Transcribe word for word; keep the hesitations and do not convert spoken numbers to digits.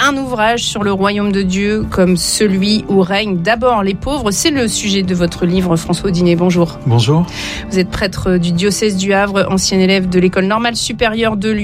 un ouvrage sur le royaume de Dieu comme celui où règnent d'abord les pauvres. C'est le sujet de votre livre, François Audinet. Bonjour. Bonjour. Vous êtes prêtre du diocèse du Havre, ancien élève de l'école normale supérieure de Lyon.